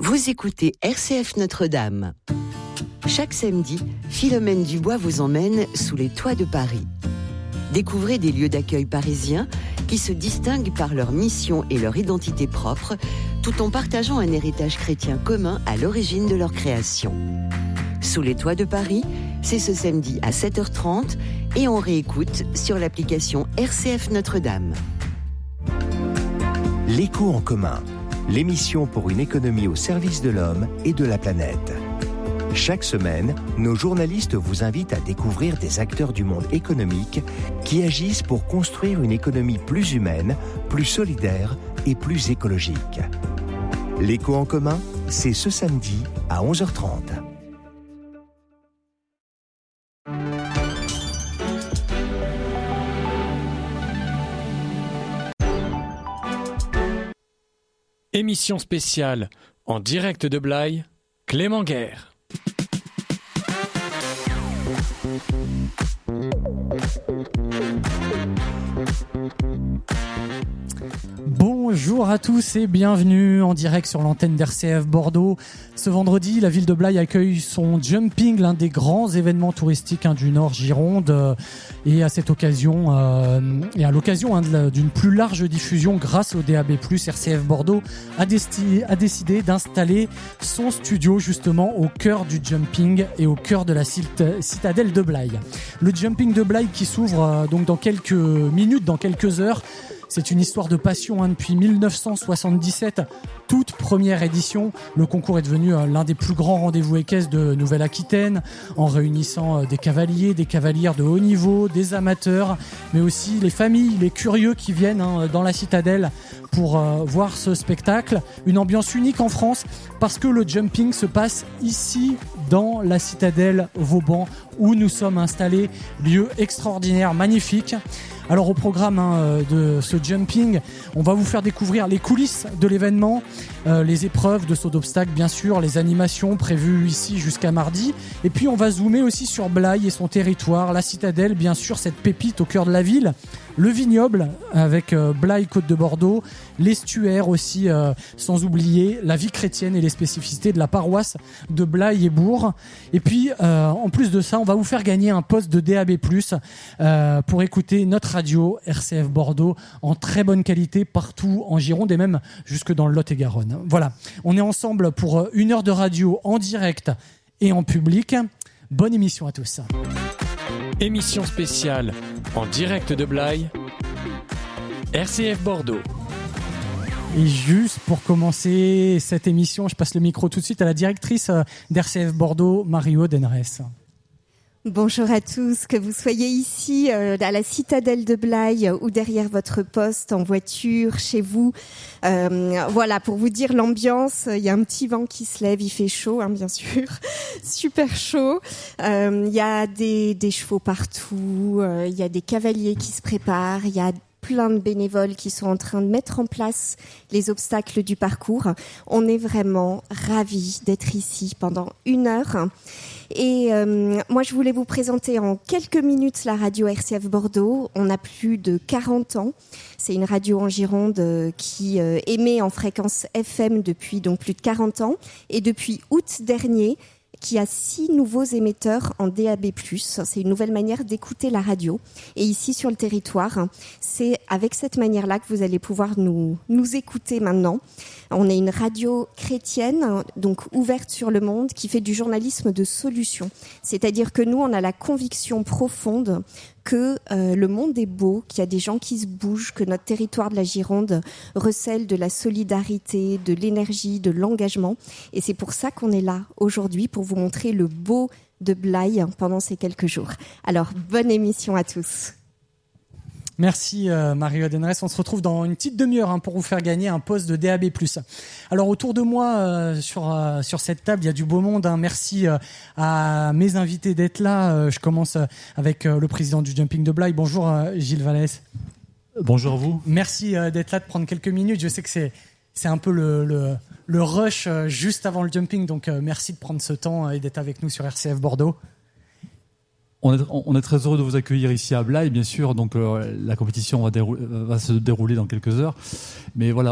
Vous écoutez RCF Notre-Dame. Chaque samedi, Philomène Dubois vous emmène sous les toits de Paris. Découvrez des lieux d'accueil parisiens qui se distinguent par leur mission et leur identité propre, tout en partageant un héritage chrétien commun à l'origine de leur création. Sous les toits de Paris, c'est ce samedi à 7h30 et on réécoute sur l'application RCF Notre-Dame. L'écho en commun, l'émission pour une économie au service de l'homme et de la planète. Chaque semaine, nos journalistes vous invitent à découvrir des acteurs du monde économique qui agissent pour construire une économie plus humaine, plus solidaire et plus écologique. L'écho en commun, c'est ce samedi à 11h30. Émission spéciale en direct de Blaye, Clément Guerre. Bonjour à tous et bienvenue en direct sur l'antenne d'RCF Bordeaux. Ce vendredi, la ville de Blaye accueille son Jumping, l'un des grands événements touristiques du Nord Gironde. Et à cette occasion, et à l'occasion d'une plus large diffusion grâce au DAB+, RCF Bordeaux a décidé d'installer son studio justement au cœur du Jumping et au cœur de la citadelle de Blaye. Le Jumping de Blaye qui s'ouvre donc dans quelques minutes, dans quelques heures. C'est une histoire de passion depuis 1977, toute première édition. Le concours est devenu l'un des plus grands rendez-vous équestres de Nouvelle-Aquitaine, en réunissant des cavaliers, des cavalières de haut niveau, des amateurs, mais aussi les familles, les curieux qui viennent dans la citadelle pour voir ce spectacle. Une ambiance unique en France parce que le jumping se passe ici dans la citadelle Vauban où nous sommes installés, lieu extraordinaire, magnifique. Alors au programme de ce jumping, on va vous faire découvrir les coulisses de l'événement, les épreuves de saut d'obstacles bien sûr, les animations prévues ici jusqu'à mardi. Et puis on va zoomer aussi sur Blaye et son territoire, la citadelle bien sûr, cette pépite au cœur de la ville. Le vignoble avec Blaye Côte de Bordeaux, l'estuaire aussi, sans oublier la vie chrétienne et les spécificités de la paroisse de Blaye et Bourg. Et puis en plus de ça, on va vous faire gagner un poste de DAB+, pour écouter notre radio RCF Bordeaux en très bonne qualité partout en Gironde et même jusque dans le Lot-et-Garonne. Voilà, on est ensemble pour une heure de radio en direct et en public. Bonne émission à tous. Émission spéciale en direct de Blaye, RCF Bordeaux. Et juste pour commencer cette émission, je passe le micro tout de suite à la directrice d'RCF Bordeaux, Marie-Aude Henrès. Bonjour à tous, que vous soyez ici à la citadelle de Blaye ou derrière votre poste, en voiture, chez vous. Voilà, pour vous dire l'ambiance, il y a un petit vent qui se lève, il fait chaud, bien sûr, super chaud. Il y a des chevaux partout, il y a des cavaliers qui se préparent, il y a plein de bénévoles qui sont en train de mettre en place les obstacles du parcours. On est vraiment ravis d'être ici pendant une heure. Et moi, je voulais vous présenter en quelques minutes la radio RCF Bordeaux. On a plus de 40 ans. C'est une radio en Gironde qui émet en fréquence FM depuis donc plus de 40 ans. Et depuis août dernier, qui a 6 nouveaux émetteurs en DAB+. C'est une nouvelle manière d'écouter la radio. Et ici, sur le territoire, c'est avec cette manière-là que vous allez pouvoir nous écouter maintenant. On est une radio chrétienne, donc ouverte sur le monde, qui fait du journalisme de solution. C'est-à-dire que nous, on a la conviction profonde que le monde est beau, qu'il y a des gens qui se bougent, que notre territoire de la Gironde recèle de la solidarité, de l'énergie, de l'engagement. Et c'est pour ça qu'on est là aujourd'hui, pour vous montrer le beau de Blaye pendant ces quelques jours. Alors, bonne émission à tous. Merci Marie-Aude Henrès. On se retrouve dans une petite demi-heure pour vous faire gagner un poste de DAB+. Alors autour de moi, sur cette table, il y a du beau monde. Merci à mes invités d'être là. Je commence avec le président du Jumping de Blaye. Bonjour Gilles Vallès. Bonjour à vous. Merci d'être là, de prendre quelques minutes. Je sais que c'est un peu le rush juste avant le Jumping, donc merci de prendre ce temps et d'être avec nous sur RCF Bordeaux. On est très heureux de vous accueillir ici à Blaye, bien sûr. Donc la compétition va se dérouler dans quelques heures. Mais voilà,